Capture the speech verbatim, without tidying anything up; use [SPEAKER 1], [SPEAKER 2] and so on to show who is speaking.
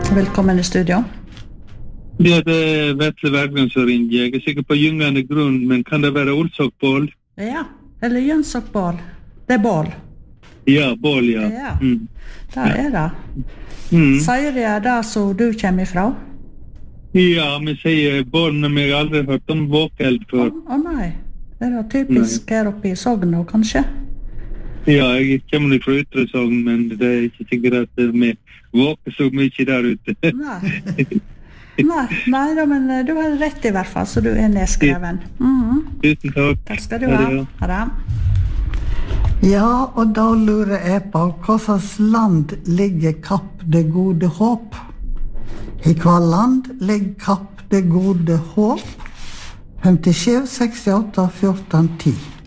[SPEAKER 1] Velkommen i studio.
[SPEAKER 2] Ja, det er Vetle Bergland som ringer. Jeg er sikker på gyngende grunn, men kan det være Olsokbål?
[SPEAKER 1] Ja, eller Jønsokbål. Det er bål.
[SPEAKER 2] Ja, bål, ja.
[SPEAKER 1] Ja,
[SPEAKER 2] Mm.
[SPEAKER 1] det er det.
[SPEAKER 2] Mm.
[SPEAKER 1] Sier jeg det som du kommer ifra?
[SPEAKER 2] Ja, vi sier bål, men jeg har aldri hørt om våkeld
[SPEAKER 1] Å
[SPEAKER 2] før.
[SPEAKER 1] å nei, er det typisk her oppe i Sogn, kanskje?
[SPEAKER 2] Ja, jeg kommer fra Ytre Sogn, men det er ikke sikkert at vi våker så mye der ute.
[SPEAKER 1] Nei. Nei, nei da, men du har rett i hvert fall, så du er nedskreven. Mhm.
[SPEAKER 2] Tusen takk.
[SPEAKER 1] Takk skal du ha. Ha det.
[SPEAKER 3] Ja, og da lurer jeg på hva slags land ligger Kapp det gode håp? I hva land ligger Kapp det gode håp? femtisju, sekstiåtte, fjorten, ti.